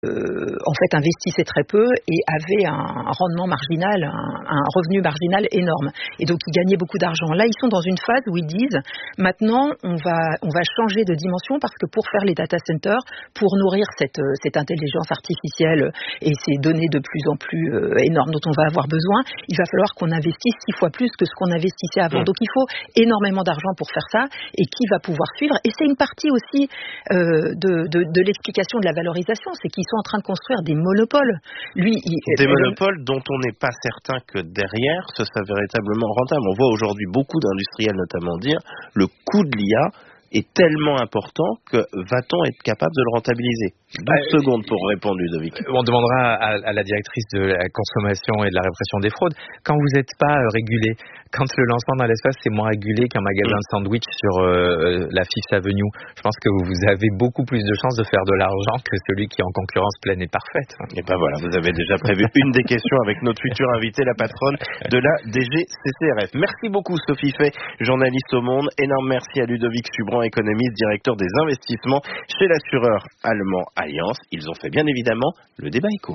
en fait investissaient très peu et avaient un rendement marginal, un revenu marginal énorme. Et donc ils gagnaient beaucoup d'argent. Là, ils sont dans une phase où ils disent maintenant on va changer de dimension parce que pour faire les data centers, pour nourrir cette intelligence artificielle et ces données de plus en plus énormes dont on va avoir besoin, il va falloir qu'on investisse 6 fois plus que ce qu'on investissait avant. Donc il faut énormément d'argent pour faire ça et qui va pouvoir suivre. Et c'est une partie aussi de l'explication de la valorisation, c'est qu'ils sont en train de construire des monopoles. Des monopoles dont on n'est pas certain que derrière ce soit véritablement rentable. On voit aujourd'hui beaucoup d'industriels notamment dire le coût de l'IA est tellement important que va-t-on être capable de le rentabiliser? 12 secondes pour répondre, Ludovic. On demandera à la directrice de la consommation et de la répression des fraudes. Quand vous n'êtes pas régulé, quand le lancement dans l'espace c'est moins régulé qu'un magasin de sandwich sur la Fifth Avenue, je pense que vous avez beaucoup plus de chances de faire de l'argent que celui qui est en concurrence pleine et parfaite. Et ben voilà, vous avez déjà prévu une des questions avec notre future invitée, la patronne de la DGCCRF. Merci beaucoup Sophie Fay, journaliste au Monde. Énorme merci à Ludovic Subran, économiste, directeur des investissements chez l'assureur allemand Allianz. Ils ont fait bien évidemment le débat éco.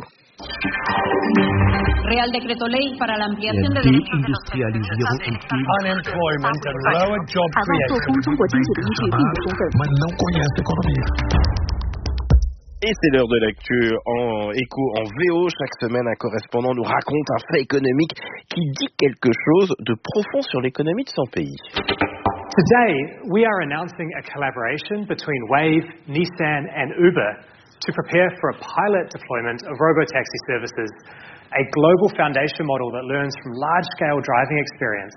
Real Decreto Ley para la ampliación de unemployment and lower job creation. Et c'est l'heure de l'actu en écho en VO. Chaque semaine, un correspondant nous raconte un fait économique qui dit quelque chose de profond sur l'économie de son pays. Today, we are announcing a collaboration between Wave, Nissan and Uber to prepare for a pilot deployment of robotaxi services, a global foundation model that learns from large-scale driving experience.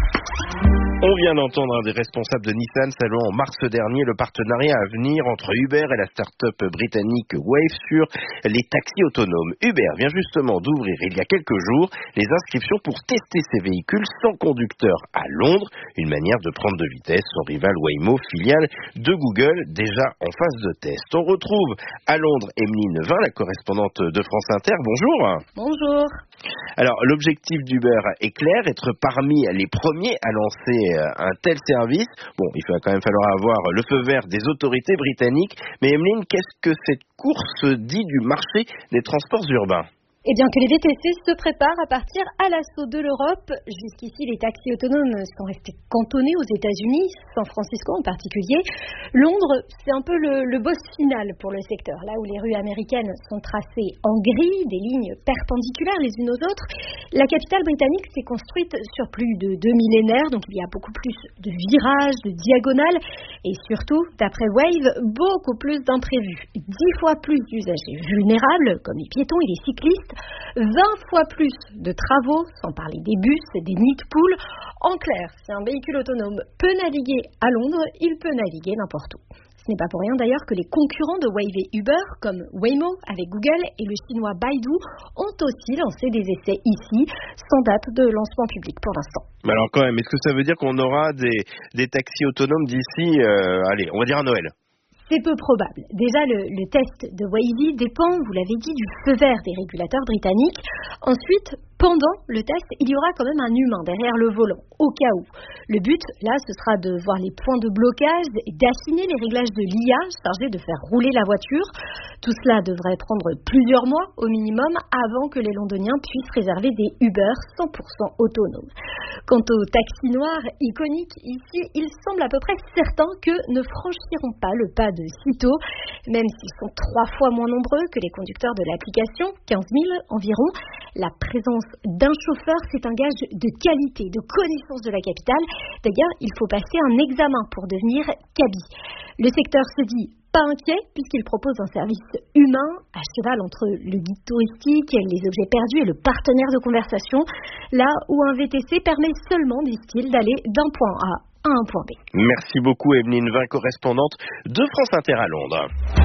On vient d'entendre un des responsables de Nissan saluant en mars dernier le partenariat à venir entre Uber et la start-up britannique Wave sur les taxis autonomes. Uber vient justement d'ouvrir il y a quelques jours les inscriptions pour tester ses véhicules sans conducteur à Londres, une manière de prendre de vitesse son rival Waymo, filiale de Google, déjà en phase de test. On retrouve à Londres Emeline Vin, la correspondante de France Inter. Bonjour. Bonjour. Alors, l'objectif d'Uber est clair, être parmi les premiers à lancer un tel service. Bon, il va quand même falloir avoir le feu vert des autorités britanniques. Mais Emeline, qu'est-ce que cette course dit du marché des transports urbains ? Eh bien que les VTC se préparent à partir à l'assaut de l'Europe. Jusqu'ici, les taxis autonomes sont restés cantonnés aux États-Unis, San Francisco en particulier. Londres, c'est un peu le boss final pour le secteur, là où les rues américaines sont tracées en gris, des lignes perpendiculaires les unes aux autres. La capitale britannique s'est construite sur plus de 2 millénaires, donc il y a beaucoup plus de virages, de diagonales et surtout, d'après Wave, beaucoup plus d'imprévus. 10 fois plus d'usagers vulnérables, comme les piétons et les cyclistes, 20 fois plus de travaux, sans parler des bus, des nids de poules. En clair, si un véhicule autonome peut naviguer à Londres, il peut naviguer n'importe où. Ce n'est pas pour rien d'ailleurs que les concurrents de Wave et Uber, comme Waymo avec Google et le chinois Baidu, ont aussi lancé des essais ici, sans date de lancement public pour l'instant. Mais alors quand même, est-ce que ça veut dire qu'on aura des taxis autonomes d'ici, on va dire à Noël ? C'est peu probable. Déjà, le test de Wavy dépend, vous l'avez dit, du feu vert des régulateurs britanniques. Ensuite, pendant le test, il y aura quand même un humain derrière le volant, au cas où. Le but, là, ce sera de voir les points de blocage et d'affiner les réglages de l'IA chargés de faire rouler la voiture. Tout cela devrait prendre plusieurs mois au minimum avant que les Londoniens puissent réserver des Uber 100% autonomes. Quant aux taxis noirs iconiques, ici, il semble à peu près certain que ne franchiront pas le pas de sitôt, même s'ils sont 3 fois moins nombreux que les conducteurs de l'application, 15 000 environ. La présence d'un chauffeur, c'est un gage de qualité, de connaissance de la capitale. D'ailleurs, il faut passer un examen pour devenir cabbie. Le secteur se dit pas inquiet puisqu'il propose un service humain à cheval entre le guide touristique, les objets perdus et le partenaire de conversation, là où un VTC permet seulement, disent-ils, d'aller d'un point A à un point B. Merci beaucoup Emeline Vin, correspondante de France Inter à Londres.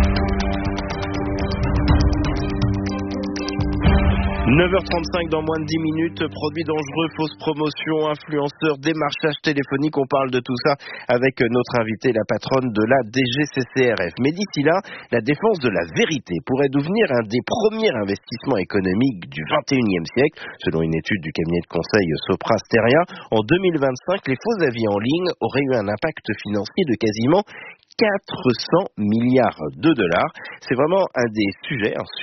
9h35 dans moins de 10 minutes, produits dangereux, fausses promotions, influenceurs, démarchage téléphonique, on parle de tout ça avec notre invitée, la patronne de la DGCCRF. Mais d'ici là, la défense de la vérité pourrait devenir un des premiers investissements économiques du 21e siècle. Selon une étude du cabinet de conseil Sopra Steria, en 2025, les faux avis en ligne auraient eu un impact financier de quasiment 400 milliards de dollars. C'est vraiment un des sujets,